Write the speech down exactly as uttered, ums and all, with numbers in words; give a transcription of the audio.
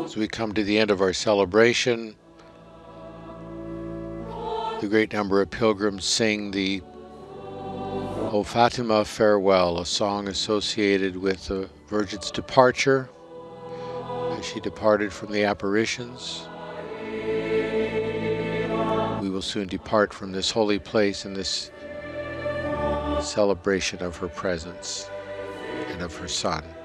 As we come to the end of our celebration, the great number of pilgrims sing the O Fatima Farewell, a song associated with the Virgin's departure as she departed from the apparitions. We will soon depart from this holy place in this celebration of her presence and of her Son.